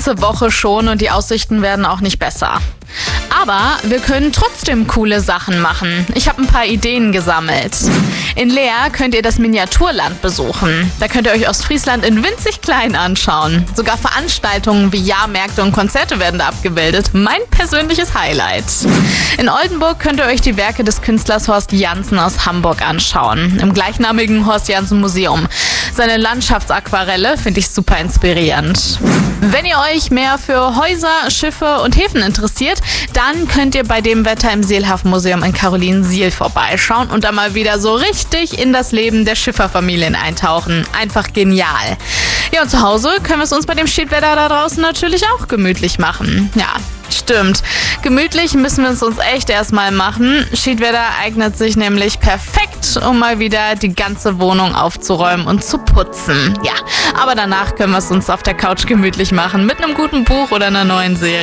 ganze Woche schon und die Aussichten werden auch nicht besser. Aber wir können trotzdem coole Sachen machen. Ich habe ein paar Ideen gesammelt. In Leer könnt ihr das Miniaturland besuchen. Da könnt ihr euch Ostfriesland in winzig klein anschauen. Sogar Veranstaltungen wie Jahrmärkte und Konzerte werden da abgebildet. Mein persönliches Highlight. In Oldenburg könnt ihr euch die Werke des Künstlers Horst Janssen aus Hamburg anschauen. Im gleichnamigen Horst Janssen Museum. Seine Landschaftsaquarelle finde ich super inspirierend. Wenn ihr euch mehr für Häuser, Schiffe und Häfen interessiert, dann könnt ihr bei dem Wetter im Seelhafen-Museum in Karolinsiel vorbeischauen und da mal wieder so richtig in das Leben der Schifferfamilien eintauchen. Einfach genial. Ja, und zu Hause können wir es uns bei dem Schiedwetter da draußen natürlich auch gemütlich machen. Ja, stimmt. Gemütlich müssen wir es uns echt erstmal machen. Schiedwetter eignet sich nämlich perfekt, um mal wieder die ganze Wohnung aufzuräumen und zu putzen. Ja, aber danach können wir es uns auf der Couch gemütlich machen mit einem guten Buch oder einer neuen Serie.